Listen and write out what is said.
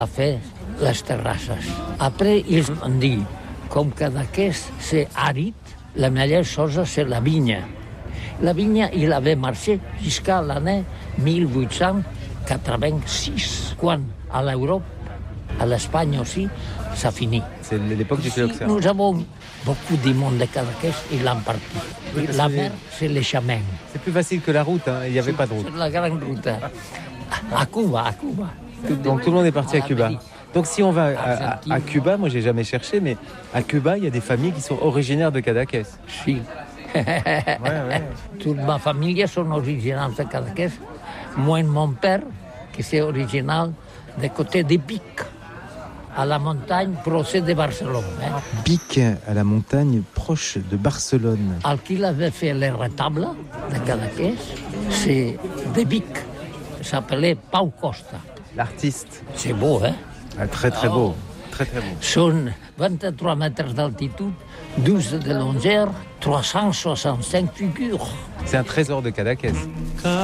a fait les terrasses. Après, ils m'ont dit, comme Cadaqués, c'est aride, la meilleure chose, c'est la vigne. La vigne, il avait marché jusqu'à l'année 1886, quand à l'Europe, à l'Espagne aussi, ça finit. C'est l'époque du phylloxéra. Nous avons beaucoup de monde de Cadaqués, ils l'ont parti. Oui, La mer, c'est les chemins. C'est plus facile que la route, hein. Il n'y avait pas de route. C'est la grande route. À Cuba. Donc tout le monde est parti à Cuba. Amérique. Donc si on va Argentine. à Cuba, moi j'ai jamais cherché, mais à Cuba, il y a des familles qui sont originaires de Cadaqués. Si. Toute ma famille sont originaires de Cadaqués. Moi, mon père, qui est original du côté de Vic, à la montagne proche de Barcelone. Vic, à la montagne proche de Barcelone. Al qui avait fait les retables de Cadaqués, c'est de Vic. Il s'appelait Pau Costa. L'artiste. C'est beau, hein? Ah, très très beau. Très très beau. Sont 23 mètres d'altitude, 12 de longueur, 365 figures. C'est un trésor de Cadaqués.